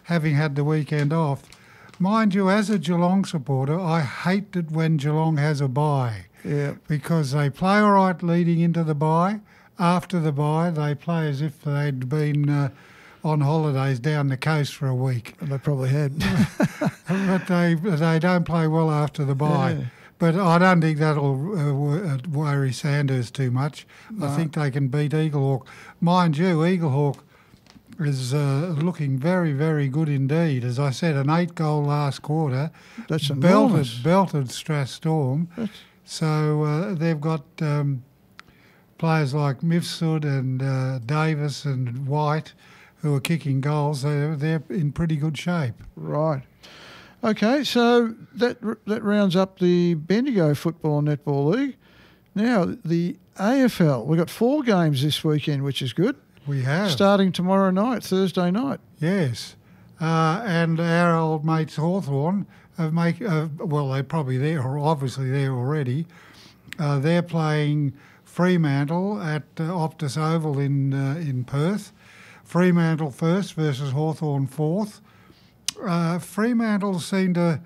having had the weekend off. Mind you, as a Geelong supporter, I hate it when Geelong has a bye. Yeah. Because they play all right leading into the bye. After the bye, they play as if they'd been on holidays down the coast for a week. And they probably had. But they don't play well after the bye. Yeah. But I don't think that'll worry Sanders too much. No. I think they can beat Eaglehawk. Mind you, Eaglehawk is looking very, very good indeed. As I said, an 8-goal last quarter. That's enormous. Belted Strath Storm. So they've got players like Mifsud and Davis and White who are kicking goals. They're in pretty good shape. Right. Okay, so that rounds up the Bendigo Football and Netball League. Now, the AFL, we've got 4 games this weekend, which is good. We have. Starting tomorrow night, Thursday night. Yes. And our old mates Hawthorn they're probably there, or obviously there already. They're playing Fremantle at Optus Oval in Perth. Fremantle first versus Hawthorn fourth. Fremantle seem to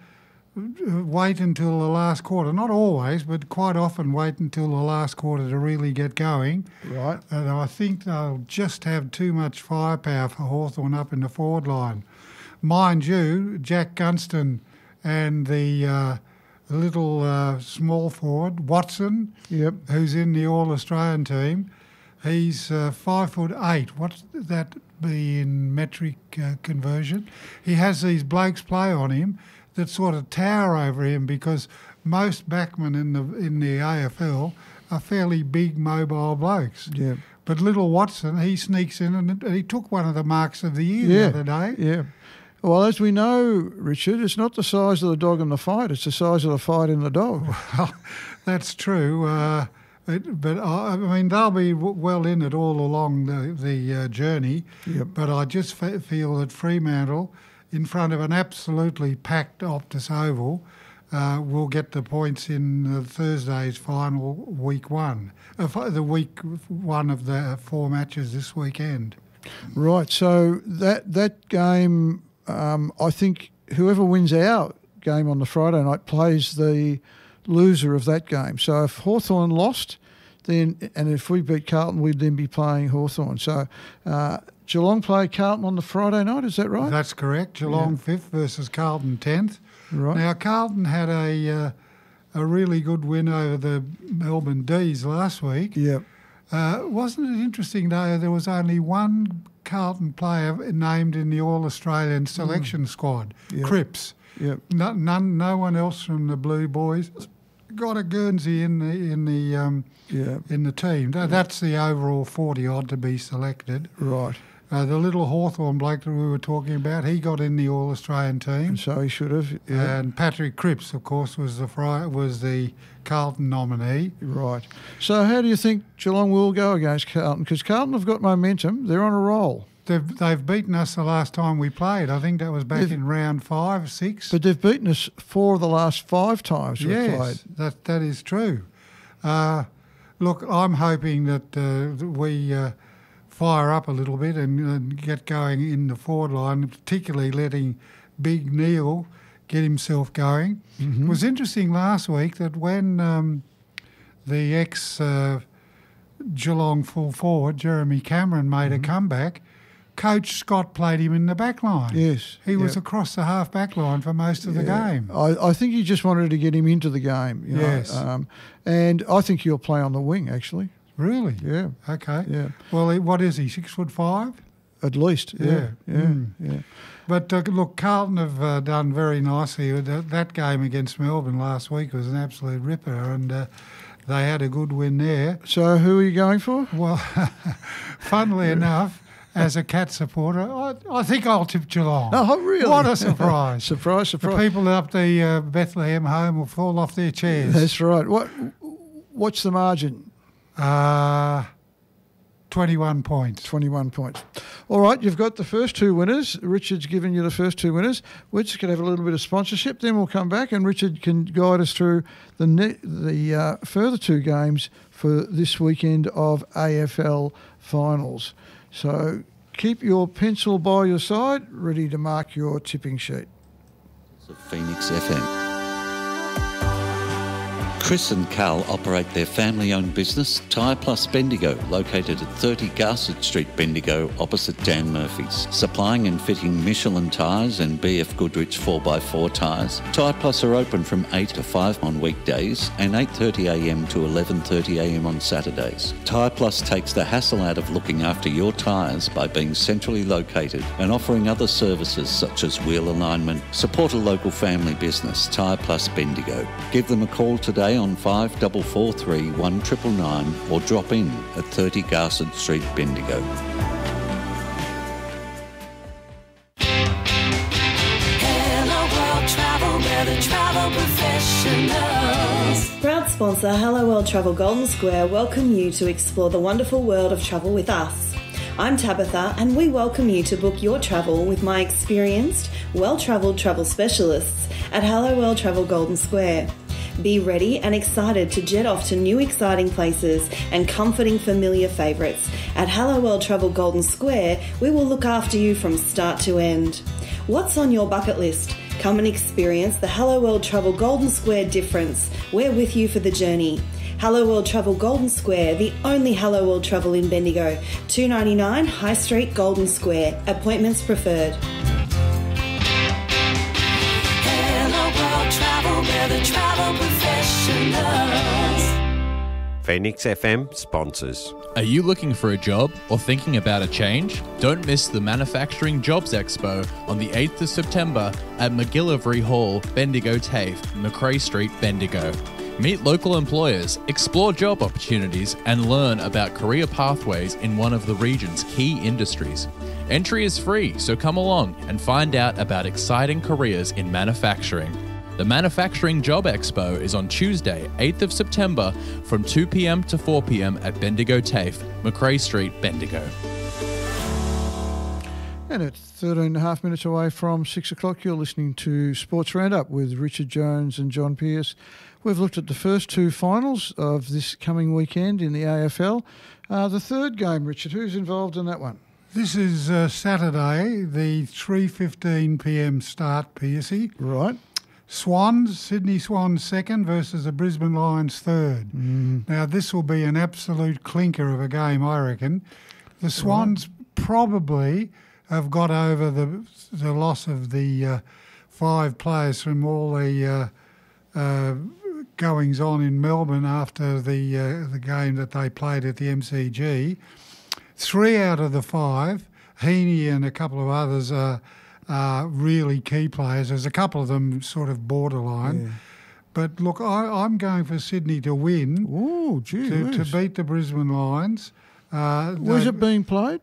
wait until the last quarter. Not always, but quite often wait until the last quarter to really get going. Right. And I think they'll just have too much firepower for Hawthorn up in the forward line. Mind you, Jack Gunston and the little small forward, Watson, Yep. who's in the All-Australian team, he's 5'8". What's that be in metric conversion? He has these blokes play on him that sort of tower over him because most backmen in the AFL are fairly big, mobile blokes. Yeah. But little Watson, he sneaks in and he took one of the marks of the year the other day. Yeah. Well, as we know, Richard, it's not the size of the dog in the fight, it's the size of the fight in the dog. Well, that's true. But I mean, they'll be well in it all along the journey. Yep. But I just feel that Fremantle, in front of an absolutely packed Optus Oval, will get the points in Thursday's final week one, the week one of the 4 matches this weekend. Right. So that game, I think whoever wins our game on the Friday night plays the loser of that game. So if Hawthorn lost, and if we beat Carlton, we'd then be playing Hawthorn. So Geelong play Carlton on the Friday night, is that right? That's correct. Geelong 5th versus Carlton 10th. Right. Now, Carlton had a really good win over the Melbourne D's last week. Yep. Wasn't it interesting, though, there was only one Carlton player named in the All-Australian selection squad, Yep. Cripps. Yep. No one else from the Blue Boys got a Guernsey in the team. That's the overall 40 odd to be selected. Right. The little Hawthorn bloke that we were talking about, he got in the All-Australian team. And so he should have. Yeah. And Patrick Cripps, of course, was the Carlton nominee. Right. So how do you think Geelong will go against Carlton? Because Carlton have got momentum. They're on a roll. They've beaten us the last time we played. I think that was back in round 5, 6. But they've beaten us 4 of the last 5 times we've played. Yes, that is true. Look, I'm hoping that we fire up a little bit and get going in the forward line, particularly letting Big Neil get himself going. Mm-hmm. It was interesting last week that when the ex-Geelong full forward, Jeremy Cameron, made a comeback, Coach Scott played him in the back line. Yes. He was across the half back line for most of the game. I think he just wanted to get him into the game. You know. Yes. And I think he'll play on the wing, actually. Really? Yeah. Okay. Yeah. Well, what is he, 6'5"? At least. Yeah. Yeah. But look, Carlton have done very nicely. That game against Melbourne last week was an absolute ripper, and they had a good win there. So who are you going for? Well, funnily enough, as a Cat supporter, I think I'll tip Geelong. Oh, really? What a surprise. Surprise. The people up the Bethlehem home will fall off their chairs. That's right. What's the margin? 21 points. 21 points. All right, you've got the first 2 winners. Richard's given you the first 2 winners. We're just going to have a little bit of sponsorship, then we'll come back and Richard can guide us through the further 2 games for this weekend of AFL finals. So keep your pencil by your side, ready to mark your tipping sheet. Of Phoenix FM. Chris and Carl operate their family-owned business, Tyre Plus Bendigo, located at 30 Garsett Street, Bendigo, opposite Dan Murphy's. Supplying and fitting Michelin tyres and BF Goodrich 4x4 tyres. Tyre Plus are open from 8 to 5 on weekdays and 8:30am to 11:30am on Saturdays. Tyre Plus takes the hassle out of looking after your tyres by being centrally located and offering other services such as wheel alignment. Support a local family business, Tyre Plus Bendigo. Give them a call today on 5443 1999 or drop in at 30 Garsett Street, Bendigo. Hello World Travel, we're the travel professionals. Proud sponsor Hello World Travel Golden Square welcome you to explore the wonderful world of travel with us. I'm Tabitha and we welcome you to book your travel with my experienced, well-travelled travel specialists at Hello World Travel Golden Square. Be ready and excited to jet off to new exciting places and comforting familiar favourites. At Hello World Travel Golden Square, we will look after you from start to end. What's on your bucket list? Come and experience the Hello World Travel Golden Square difference. We're with you for the journey. Hello World Travel Golden Square, the only Hello World Travel in Bendigo. 299 High Street, Golden Square. Appointments preferred. We're the travel professionals. Phoenix FM sponsors. Are you looking for a job or thinking about a change? Don't miss the Manufacturing Jobs Expo on the 8th of September at McGillivray Hall, Bendigo TAFE, Macrae Street, Bendigo. Meet local employers, explore job opportunities, and learn about career pathways in one of the region's key industries. Entry is free, so come along and find out about exciting careers in manufacturing. The Manufacturing Job Expo is on Tuesday, 8th of September from 2 p.m. to 4 p.m. at Bendigo TAFE, Macrae Street, Bendigo. And at 13 and a half minutes away from 6 o'clock, you're listening to Sports Roundup with Richard Jones and John Pearce. We've looked at the first two finals of this coming weekend in the AFL. The third game, Richard, who's involved in that one? This is Saturday, the 3:15pm start, Pearcey. Right. Swans, Sydney Swans second versus the Brisbane Lions third. Now, this will be an absolute clinker of a game, I reckon. The Swans probably have got over the loss of the 5 players from all the goings on in Melbourne after the game that they played at the MCG. 3 out of the 5, Heaney and a couple of others are really key players. There's a couple of them sort of borderline. Yeah. But look, I'm going for Sydney to win. Oh, gee to beat the Brisbane Lions. Where's it being played?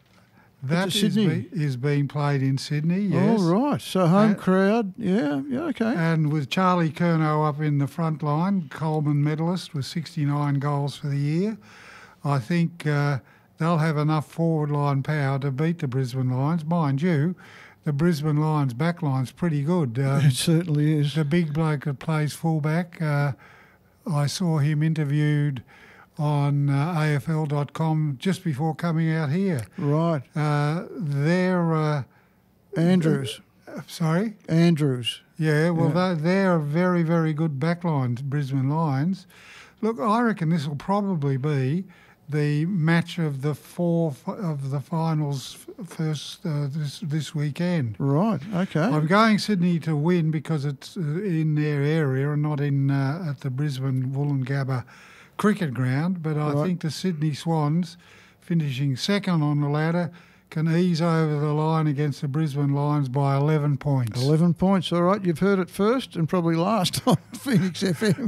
That is being played in Sydney, yes. Oh, right. So home crowd, yeah, okay. And with Charlie Curnow up in the front line, Coleman medalist with 69 goals for the year, I think they'll have enough forward line power to beat the Brisbane Lions. Mind you, the Brisbane Lions back line's pretty good. It certainly is. The big bloke that plays fullback, I saw him interviewed on AFL.com just before coming out here. Right. They're... Andrews. Sorry? Andrews. Yeah, well, they're a very, very good backline, Brisbane Lions. Look, I reckon this will probably be the match of the 4 of the finals first this weekend. Right, okay. I'm going Sydney to win because it's in their area and not in at the Brisbane Woolloongabba cricket ground, but I think the Sydney Swans, finishing second on the ladder, can ease over the line against the Brisbane Lions by 11 points. 11 points, all right. You've heard it first and probably last on Phoenix FM.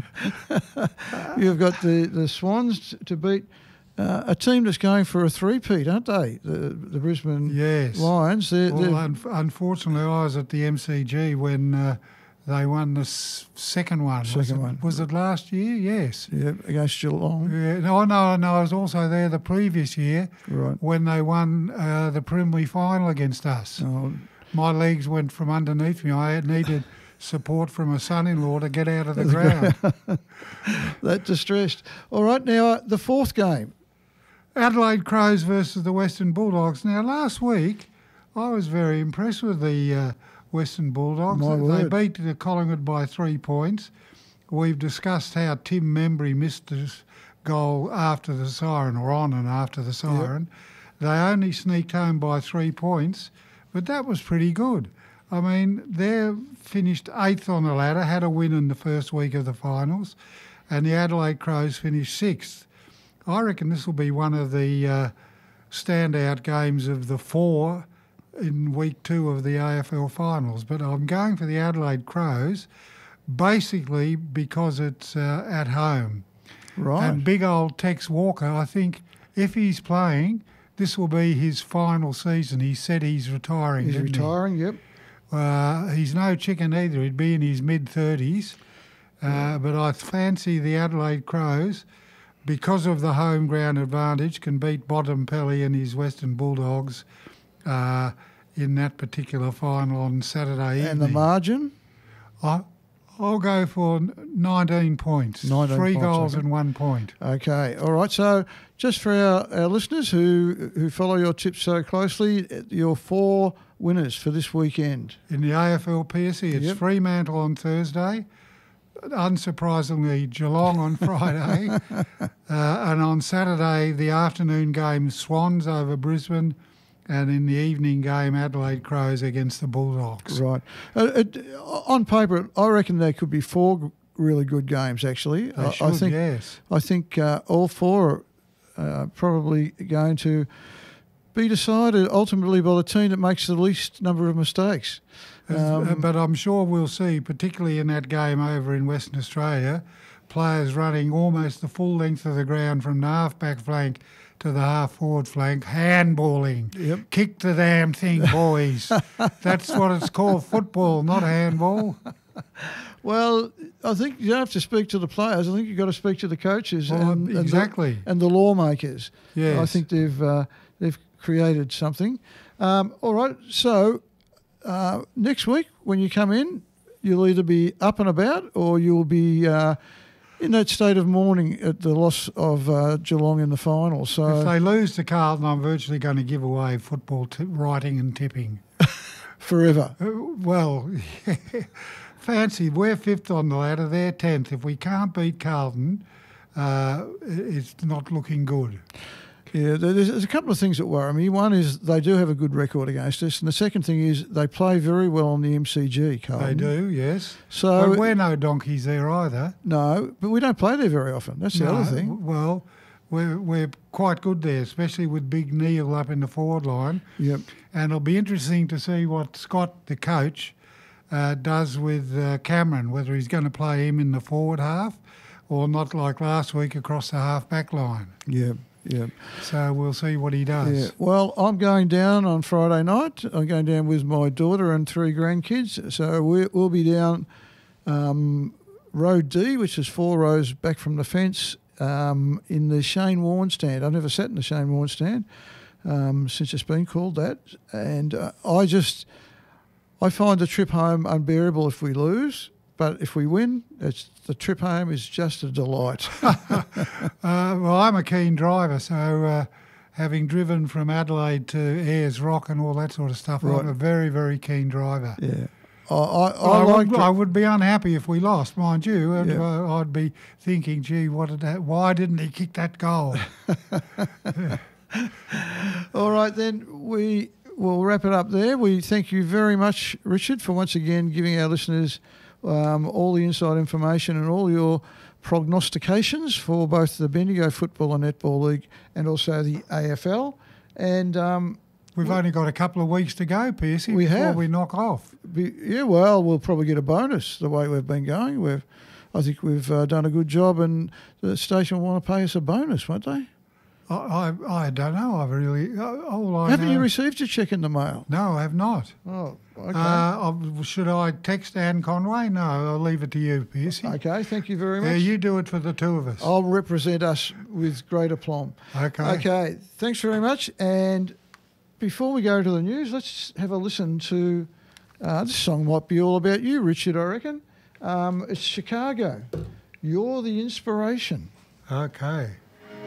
You've got the Swans to beat a team that's going for a three-peat, aren't they? The Brisbane Lions. Unfortunately, I was at the MCG when they won the second one. Was it last year? Yes. Yeah, against Geelong. Yeah. No, I was also there the previous year when they won the Primley final against us. Oh. My legs went from underneath me. I needed support from a son-in-law to get out of the ground. That distressed. All right, now the fourth game. Adelaide Crows versus the Western Bulldogs. Now, last week, I was very impressed with the Western Bulldogs. My They word. beat the Collingwood by 3 points. We've discussed how Tim Membry missed his goal after the siren, or on and after the siren. They only sneaked home by 3 points, but that was pretty good. I mean, they finished 8th on the ladder, had a win in the first week of the finals, and the Adelaide Crows finished 6th. I reckon this will be one of the standout games of the 4 in week 2 of the AFL finals. But I'm going for the Adelaide Crows, basically because it's at home. Right. And big old Tex Walker, I think if he's playing, this will be his final season. He said he's retiring. He's didn't he? retiring, yep. He's no chicken either. He'd be in his mid-30s. But I fancy the Adelaide Crows, because of the home ground advantage, can beat Bontempelli and his Western Bulldogs in that particular final on Saturday evening. And the margin? I'll go for 19 points. 19 3 points, goals okay. and 1 point. Okay, all right. So just for our listeners who follow your tips so closely, your 4 winners for this weekend. In the AFL PSC, it's Yep. Fremantle on Thursday, unsurprisingly Geelong on Friday, and on Saturday the afternoon game Swans over Brisbane, and in the evening game Adelaide Crows against the Bulldogs. Right. On paper, I reckon there could be 4 really good games, actually. They should, yes. I think all 4 are probably going to be decided ultimately by the team that makes the least number of mistakes. But I'm sure we'll see, particularly in that game over in Western Australia, players running almost the full length of the ground from the half-back flank to the half-forward flank, handballing. Yep. Kick the damn thing, boys. That's what it's called, football, not handball. Well, I think you don't have to speak to the players. I think you've got to speak to the coaches exactly. and the lawmakers. Yes. I think they've created something. All right, so next week when you come in, you'll either be up and about or you'll be in that state of mourning at the loss of Geelong in the final. So If they lose to Carlton, I'm virtually going to give away football writing and tipping. forever. Well, fancy, we're 5th on the ladder, they're 10th. If we can't beat Carlton, it's not looking good. Yeah, there's a couple of things that worry me. One is they do have a good record against us, and the second thing is they play very well on the MCG, Carlton. They do, yes. So But we're no donkeys there either. No, but we don't play there very often. That's the other thing. Well, we're quite good there, especially with Big Neil up in the forward line. Yep. And it'll be interesting to see what Scott, the coach, does with Cameron, whether he's going to play him in the forward half or not like last week across the half-back line. Yeah. Yeah. So we'll see what he does. Yeah. Well, I'm going down on Friday night. I'm going down with my daughter and 3 grandkids. So we'll be down Road D, which is 4 rows back from the fence, in the Shane Warne stand. I've never sat in the Shane Warne stand since it's been called that. And I find the trip home unbearable if we lose. But if we win, the trip home is just a delight. Well, I'm a keen driver, so having driven from Adelaide to Ayers Rock and all that sort of stuff, Right. I'm a very, very keen driver. Yeah. I would be unhappy if we lost, mind you. And Yeah. I'd be thinking, gee, why didn't he kick that goal? All right, then we will wrap it up there. We thank you very much, Richard, for once again giving our listeners all the inside information and all your prognostications for both the Bendigo Football and Netball League and also the AFL. And We've only got a couple of weeks to go, Piercy, We before have. we knock off. we'll probably get a bonus the way we've been going. I think we've done a good job, and the station will want to pay us a bonus, won't they? I don't know. I've really... all I Haven't know, you received a cheque in the mail? No, I have not. Oh, okay. Should I text Anne Conway? No, I'll leave it to you, Piercy. Okay, thank you very much. Yeah, you do it for the two of us. I'll represent us with great aplomb. Okay. Okay, thanks very much. And before we go to the news, let's have a listen to this song. Might be all about you, Richard, I reckon. It's Chicago. You're the inspiration. Okay.